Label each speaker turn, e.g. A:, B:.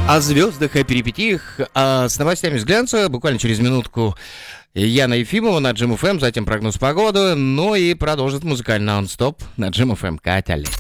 A: О звездах, о перипетиях, с новостями с глянца. Буквально через минутку Яна Ефимова на Джим ФМ, затем прогноз погоды, ну и продолжит музыкальный нон-стоп на Джим ФМ. Катя.